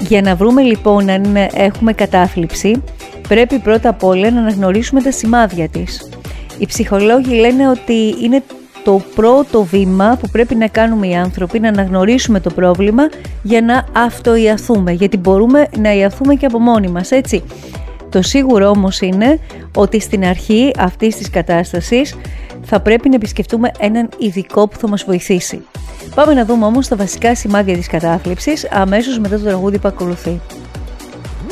Για να βρούμε λοιπόν αν έχουμε κατάθλιψη, πρέπει πρώτα απ' όλα να αναγνωρίσουμε τα σημάδια της. Οι ψυχολόγοι λένε ότι είναι το πρώτο βήμα που πρέπει να κάνουμε οι άνθρωποι, να αναγνωρίσουμε το πρόβλημα για να αυτοϊαθούμε, γιατί μπορούμε να ιαθούμε και από μόνοι μας, έτσι. Το σίγουρο όμως είναι ότι στην αρχή αυτής της κατάστασης θα πρέπει να επισκεφτούμε έναν ειδικό που θα μας βοηθήσει. Πάμε να δούμε όμως τα βασικά σημάδια της κατάθλιψης αμέσως μετά το τραγούδι που ακολουθεί.